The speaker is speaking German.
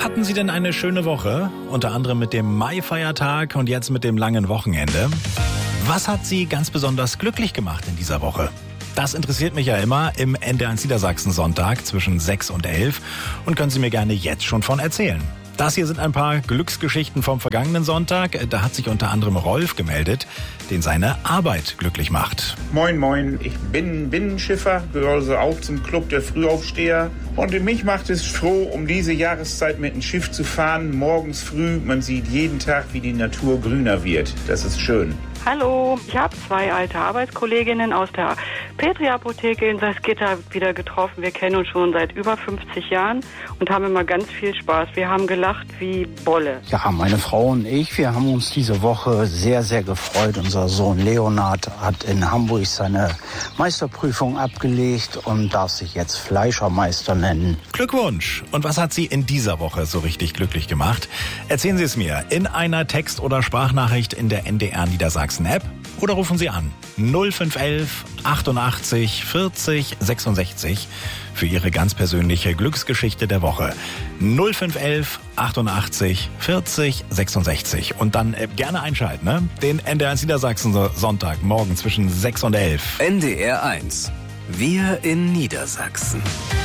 Hatten Sie denn eine schöne Woche? Unter anderem mit dem Mai-Feiertag und jetzt mit dem langen Wochenende. Was hat Sie ganz besonders glücklich gemacht in dieser Woche? Das interessiert mich ja immer im NDR1 Niedersachsen Sonntag zwischen 6 und 11 und können Sie mir gerne jetzt schon von erzählen. Das hier sind ein paar Glücksgeschichten vom vergangenen Sonntag. Da hat sich unter anderem Rolf gemeldet, den seine Arbeit glücklich macht. Moin, moin. Ich bin Binnenschiffer, gehöre also auch zum Club der Frühaufsteher. Und mich macht es froh, um diese Jahreszeit mit dem Schiff zu fahren. Morgens früh, man sieht jeden Tag, wie die Natur grüner wird. Das ist schön. Hallo, ich habe 2 alte Arbeitskolleginnen aus der Petri-Apotheke in Salzgitter wieder getroffen. Wir kennen uns schon seit über 50 Jahren und haben immer ganz viel Spaß. Wir haben gelacht wie Bolle. Ja, meine Frau und ich, wir haben uns diese Woche sehr, sehr gefreut. Unser Sohn Leonard hat in Hamburg seine Meisterprüfung abgelegt und darf sich jetzt Fleischermeister nennen. Glückwunsch! Und was hat Sie in dieser Woche so richtig glücklich gemacht? Erzählen Sie es mir in einer Text- oder Sprachnachricht in der NDR Niedersachsen App oder rufen Sie an 0511 88 40 66 für Ihre ganz persönliche Glücksgeschichte der Woche. 0511 88 40 66 und dann gerne einschalten, ne? Den NDR1 Niedersachsen Sonntag morgen zwischen 6 und 11. NDR1. Wir in Niedersachsen.